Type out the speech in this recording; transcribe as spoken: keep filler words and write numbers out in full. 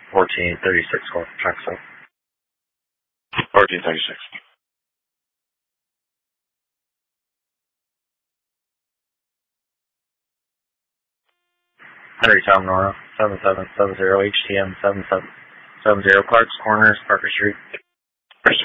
fourteen thirty-six Traxel. fourteen thirty-six. Henry Tom Nora, seven seven seven zero H T M seven seven seven zero Clark's Corners, Parker Street.